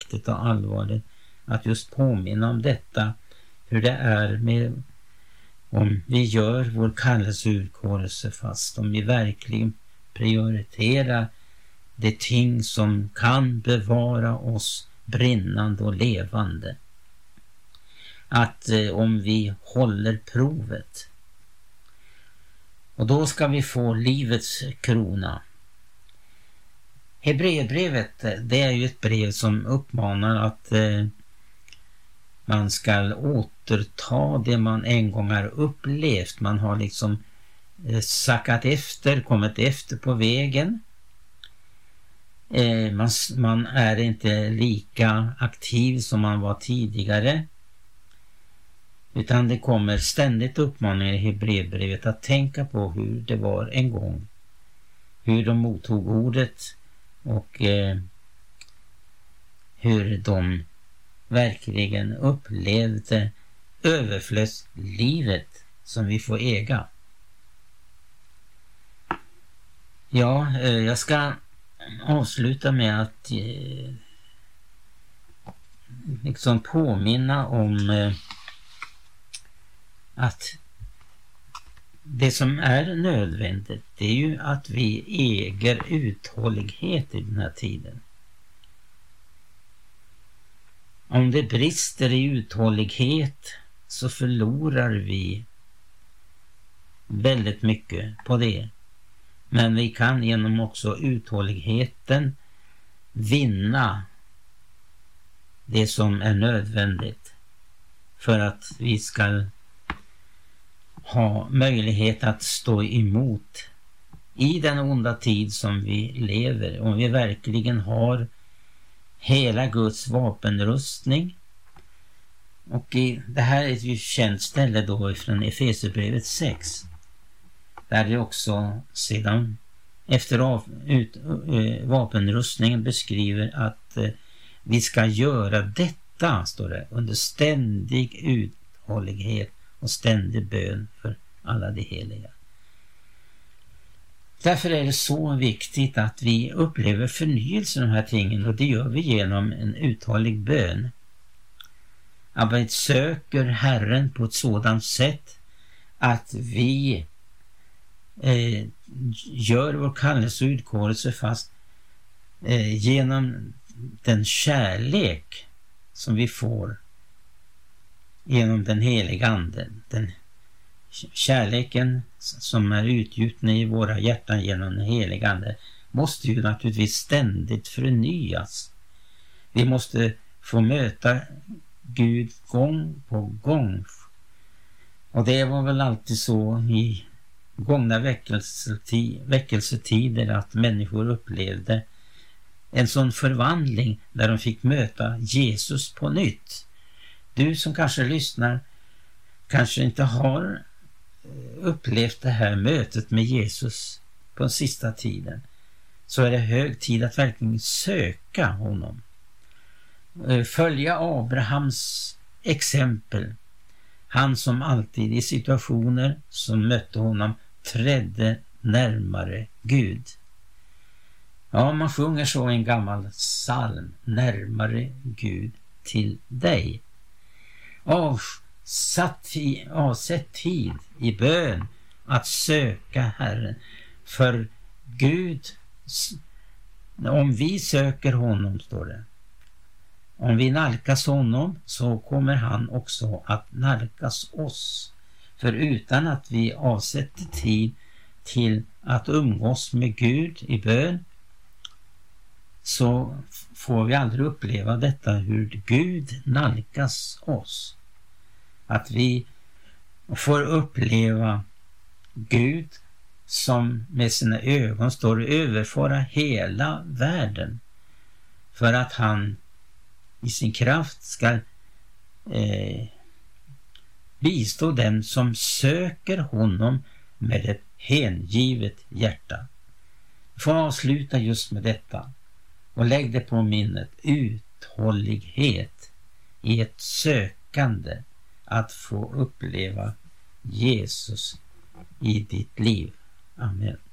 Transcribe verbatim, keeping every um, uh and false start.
viktigt och allvarligt att just påminna om detta, hur det är med om vi gör vår kallelseurkårelse fast, om vi verkligen prioriterar de ting som kan bevara oss brinnande och levande. Att eh, om vi håller provet, och då ska vi få livets krona. Hebreerbrevet, det är ju ett brev som uppmanar att eh, man ska återta det man en gång har upplevt. Man har liksom eh, sackat efter, kommit efter på vägen. Eh, man, man är inte lika aktiv som man var tidigare. Utan det kommer ständigt uppmaningar i Hebreerbrevet att tänka på hur det var en gång. Hur de mottog ordet och eh, hur de verkligen upplevde överflödslivet som vi får äga. Ja, eh, jag ska avsluta med att eh, liksom påminna om eh, att det som är nödvändigt, det är ju att vi äger uthållighet i den här tiden. Om det brister i uthållighet så förlorar vi väldigt mycket på det. Men vi kan genom också uthålligheten vinna det som är nödvändigt för att vi ska ha möjlighet att stå emot i den onda tid som vi lever. Om vi verkligen har hela Guds vapenrustning. Och i, det här är ett ju känt ställe då från Efesierbrevet sex. Där det också sedan efter av, ut, äh, vapenrustningen beskriver att äh, vi ska göra detta, står det, under ständig uthållighet och ständig bön för alla de heliga. Därför är det så viktigt att vi upplever förnyelse i de här tingen, och det gör vi genom en uthållig bön. Att vi söker Herren på ett sådant sätt att vi eh, gör vår kallelse och utkårelse fast eh, genom den kärlek som vi får genom den heliga anden. Den kärleken som är utgjuten i våra hjärtan genom den heliga ande måste ju naturligtvis ständigt förnyas. Vi måste få möta Gud gång på gång. Och det var väl alltid så i gångna väckelsetider att människor upplevde en sån förvandling där de fick möta Jesus på nytt. Du som kanske lyssnar kanske inte har upplevt det här mötet med Jesus på den sista tiden, så är det hög tid att verkligen söka honom. Följa Abrahams exempel. Han som alltid i situationer som mötte honom trädde närmare Gud. Ja, man sjunger så en gammal psalm: närmare Gud till dig. Avsatt i, avsätt tid i bön att söka Herren. För Gud, om vi söker honom, står det, om vi nalkas honom så kommer han också att nalkas oss. För utan att vi avsätter tid till att umgås med Gud i bön så får vi aldrig uppleva detta, hur Gud nalkas oss. Att vi får uppleva Gud som med sina ögon står och överföra hela världen för att han i sin kraft ska eh, bistå dem som söker honom med ett hängivet hjärta. Jag får avsluta just med detta och lägg det på minnet: uthållighet i ett sökande att få uppleva Jesus i ditt liv. Amen.